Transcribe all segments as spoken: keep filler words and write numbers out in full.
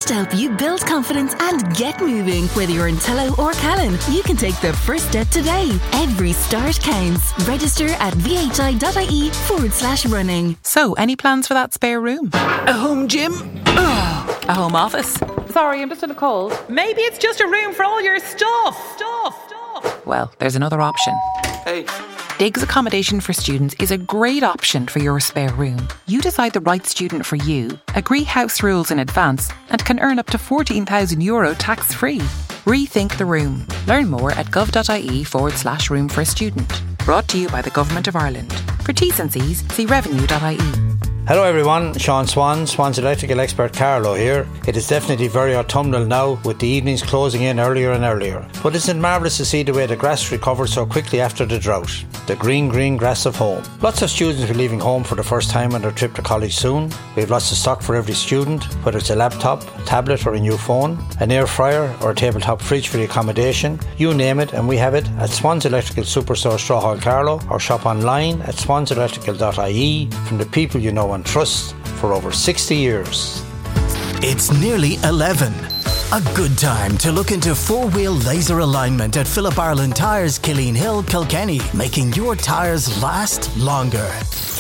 to help you build confidence and get moving. Whether you're in Tello or Callan, you can take the first step today. Every start counts. Register at vhi.ie forward slash running. So, any plans for that spare room? A home gym? Oh, a home office? Sorry, I'm just in a cold. Maybe it's just a room for all your stuff. Stuff, stuff. Well, there's another option. Hey. Diggs Accommodation for Students is a great option for your spare room. You decide the right student for you, agree house rules in advance, and can earn up to fourteen thousand euro tax-free. Rethink the room. Learn more at gov.ie forward slash room for a student. Brought to you by the Government of Ireland. For T's and C's, see revenue dot I E. Hello everyone, Sean Swan, Swan's electrical expert Carlo here. It is definitely very autumnal now with the evenings closing in earlier and earlier. But isn't it marvellous to see the way the grass recovered so quickly after the drought? The green, green grass of home. Lots of students will be leaving home for the first time on their trip to college soon. We have lots of stock for every student, whether it's a laptop, tablet or a new phone, an air fryer or a tabletop fridge for the accommodation. You name it and we have it at Swan's Electrical Superstore Straw Hall Carlow, or shop online at swans electrical dot I E from the people you know and trust for over sixty years. It's nearly eleven. A good time to look into four-wheel laser alignment at Philip Ireland Tyres, Killeen Hill, Kilkenny, making your tyres last longer.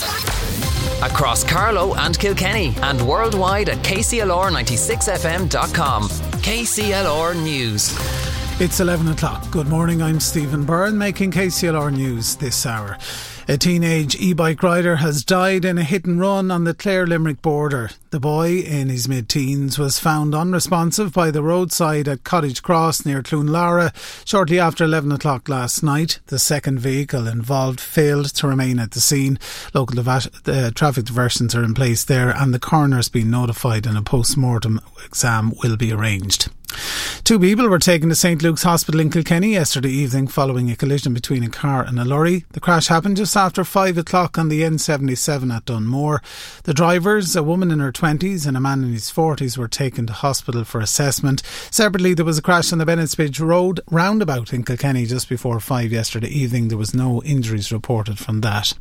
Across Carlow and Kilkenny and worldwide at k c l r ninety-six f m dot com. K C L R News. It's eleven o'clock. Good morning, I'm Stephen Byrne making K C L R News this hour. A teenage e-bike rider has died in a hit and run on the Clare-Limerick border. The boy, in his mid-teens, was found unresponsive by the roadside at Cottage Cross near Cloonlara shortly after eleven o'clock last night. The second vehicle involved failed to remain at the scene. Local div- uh, traffic diversions are in place there and the coroner's been notified and a post-mortem exam will be arranged. Two people were taken to St Luke's Hospital in Kilkenny yesterday evening following a collision between a car and a lorry. The crash happened just after five o'clock on the N seventy-seven at Dunmore. The drivers, a woman in her twenties and a man in his forties, were taken to hospital for assessment. Separately, there was a crash on the Bennettsbridge Road roundabout in Kilkenny just before five yesterday evening. There was no injuries reported from that.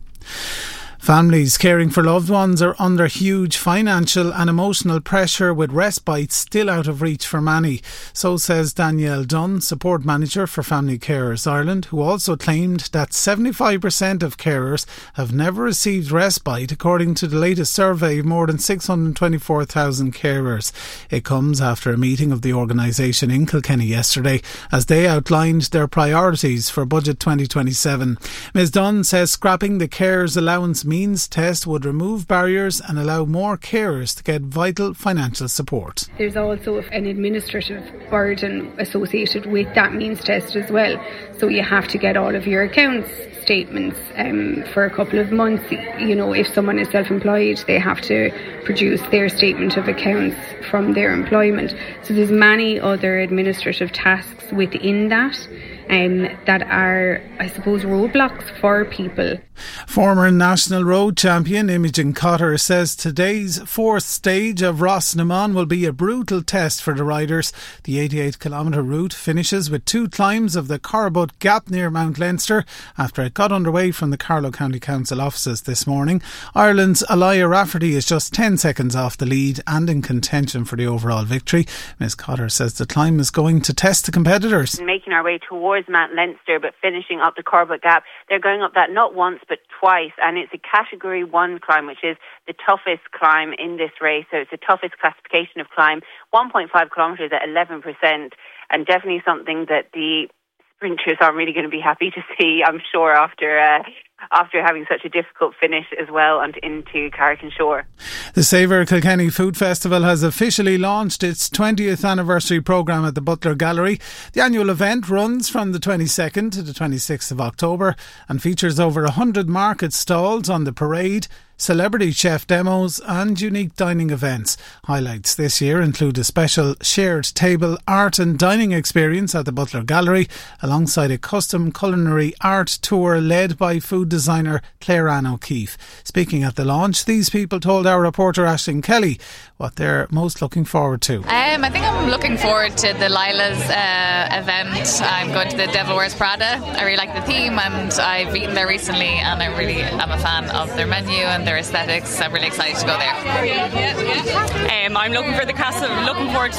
Families caring for loved ones are under huge financial and emotional pressure, with respite still out of reach for many. So says Danielle Dunn, Support Manager for Family Carers Ireland, who also claimed that seventy-five percent of carers have never received respite, according to the latest survey of more than six hundred twenty-four thousand carers. It comes after a meeting of the organisation in Kilkenny yesterday as they outlined their priorities for Budget twenty twenty-seven. Ms Dunn says scrapping the carers allowance means test would remove barriers and allow more carers to get vital financial support. There's also an administrative burden associated with that means test as well. So you have to get all of your accounts statements um, for a couple of months. You know, if someone is self-employed, they have to produce their statement of accounts from their employment. So there's many other administrative tasks within that Um, that are, I suppose, roadblocks for people. Former national road champion Imogen Cotter says today's fourth stage of Rosnaman will be a brutal test for the riders. The eighty-eight kilometre route finishes with two climbs of the Corbut Gap near Mount Leinster after it got underway from the Carlow County Council offices this morning. Ireland's Aliyah Rafferty is just ten seconds off the lead and in contention for the overall victory. Miz Cotter says the climb is going to test the competitors. Making our way towards Mount Leinster but finishing up the Corbut Gap, they're going up that not once but twice, and it's a category one climb, which is the toughest climb in this race. So it's the toughest classification of climb, one point five kilometres at eleven percent, and definitely something that the sprinters are really going to be happy to see, I'm sure, after uh, after having such a difficult finish as well and into Carrick-on-Shore. The Savour Kilkenny Food Festival has officially launched its twentieth anniversary programme at the Butler Gallery. The annual event runs from the twenty-second to the twenty-sixth of October and features over one hundred market stalls on the parade, celebrity chef demos and unique dining events. Highlights this year include a special shared table art and dining experience at the Butler Gallery alongside a custom culinary art tour led by food designer Claire Ann O'Keefe. Speaking at the launch, these people told our reporter Aisling Kelly what they're most looking forward to. Um, I think I'm looking forward to the Lila's uh, event. I'm going to the Devil Wears Prada. I really like the theme and I've eaten there recently and I really am a fan of their menu and their aesthetics. I'm really excited to go there. Um, I'm looking for the castle, looking forward to